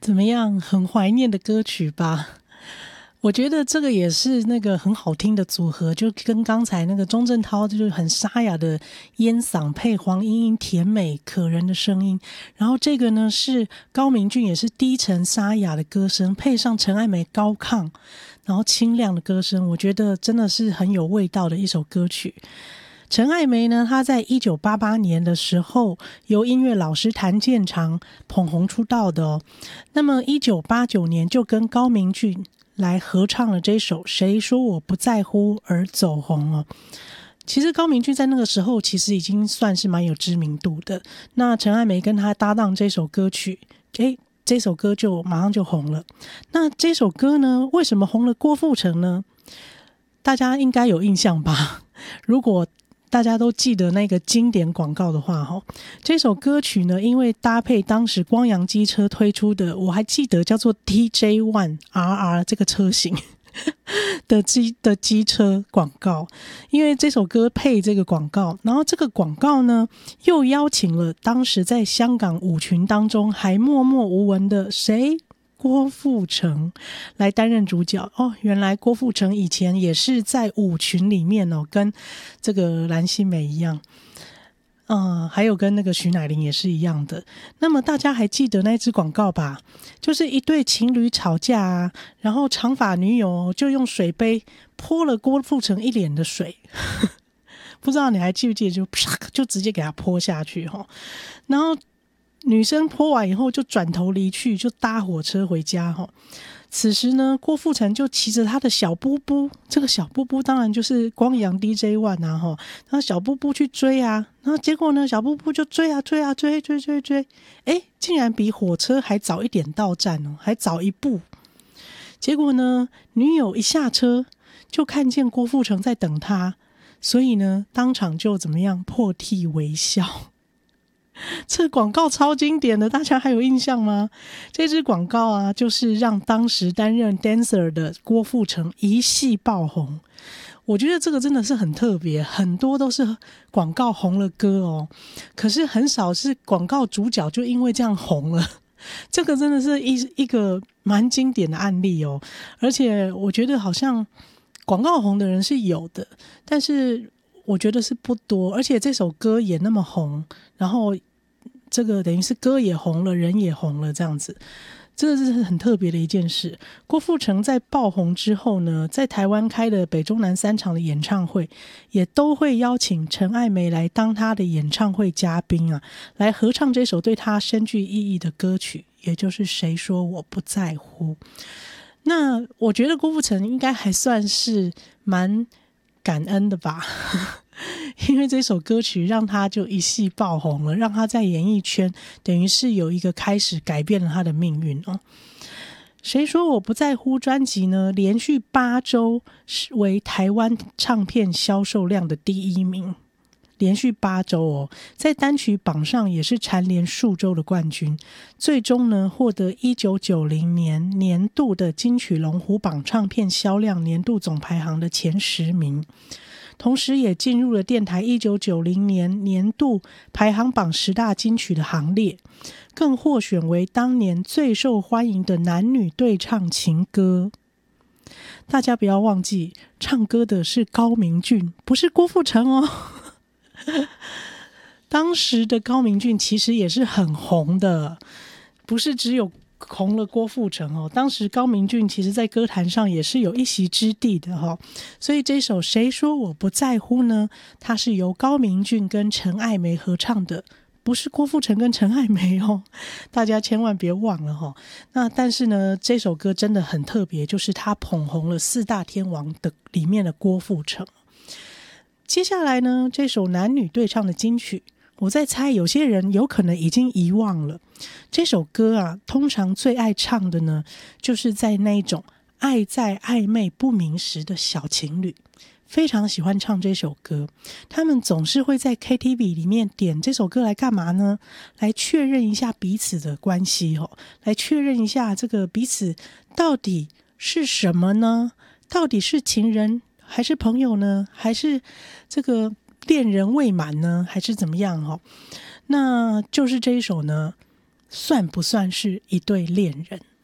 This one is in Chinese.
怎么样？很怀念的歌曲吧？我觉得这个也是那个很好听的组合，就跟刚才那个钟镇涛就是很沙哑的烟嗓配黄莺莺甜美可人的声音，然后这个呢是高明骏，也是低沉沙哑的歌声，配上陈爱梅高亢然后清亮的歌声，我觉得真的是很有味道的一首歌曲。陈爱梅呢，她在1988年的时候由音乐老师谭健常捧红出道的哦。那么1989年就跟高明骏来合唱了这首《谁说我不在乎》而走红哦。其实高明骏在那个时候其实已经算是蛮有知名度的。那陈爱梅跟他搭档这首歌曲，这首歌就马上就红了。那这首歌呢，为什么红了郭富城呢？大家应该有印象吧？如果大家都记得那个经典广告的话，这首歌曲呢，因为搭配当时光阳机车推出的，我还记得叫做 TJ1RR 这个车型的机车广告，因为这首歌配这个广告，然后这个广告呢，又邀请了当时在香港舞群当中还默默无闻的谁？郭富城来担任主角哦。原来郭富城以前也是在舞群里面哦，跟这个蓝心湄一样，还有跟那个徐乃麟也是一样的。那么大家还记得那支广告吧？就是一对情侣吵架啊，然后长发女友就用水杯泼了郭富城一脸的水不知道你还记不记得，就直接给他泼下去然后女生泼完以后就转头离去，就搭火车回家此时呢，郭富城就骑着他的小布布，这个小布布当然就是光阳 DJ1 啊然后小布布去追啊，然后结果呢，小布布就追，竟然比火车还早一点到站还早一步。结果呢，女友一下车就看见郭富城在等他，所以呢，当场就怎么样，破涕为笑。这广告超经典的，大家还有印象吗？这支广告啊，就是让当时担任 dancer 的郭富城一夕爆红。我觉得这个真的是很特别，很多都是广告红了歌哦，可是很少是广告主角就因为这样红了。这个真的是一个蛮经典的案例哦，而且我觉得好像广告红的人是有的，但是我觉得是不多，而且这首歌也那么红，然后这个等于是歌也红了，人也红了，这样子，这是很特别的一件事。郭富城在爆红之后呢，在台湾开的北中南3场的演唱会，也都会邀请陈爱梅来当他的演唱会嘉宾啊，来合唱这首对他深具意义的歌曲，也就是谁说我不在乎。那我觉得郭富城应该还算是蛮感恩的吧因为这首歌曲让他就一夕爆红了，让他在演艺圈等于是有一个开始，改变了他的命运哦。谁说我不在乎专辑呢，连续8周为台湾唱片销售量的第1名，连续8周哦，在单曲榜上也是蝉联数周的冠军，最终呢获得1990年年度的金曲龙虎榜唱片销量年度总排行的前10名，同时也进入了电台1990年年度排行榜10大金曲的行列，更获选为当年最受欢迎的男女对唱情歌。大家不要忘记，唱歌的是高明骏，不是郭富城哦当时的高明骏其实也是很红的，不是只有红了郭富城哦。当时高明骏其实在歌坛上也是有一席之地的哦。所以这首谁说我不在乎呢，它是由高明骏跟陈爱梅合唱的，不是郭富城跟陈爱梅哦，大家千万别忘了哦。那但是呢，这首歌真的很特别，就是他捧红了4大天王的里面的郭富城。接下来呢，这首男女对唱的金曲，我在猜有些人有可能已经遗忘了。这首歌啊，通常最爱唱的呢，就是在那种爱在暧昧不明时的小情侣，非常喜欢唱这首歌。他们总是会在 KTV 里面点这首歌来干嘛呢？来确认一下彼此的关系哦，来确认一下这个彼此到底是什么呢？到底是情人还是朋友呢？还是这个恋人未满呢？还是怎么样那就是这一首呢， 算不算是一对恋人？